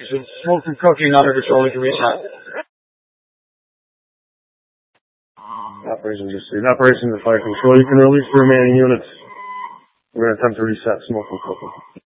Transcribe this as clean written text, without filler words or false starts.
Smoke from cooking under control. We can reset. Operation the fire control. You can release the remaining units. We're going to attempt to reset smoke from cooking.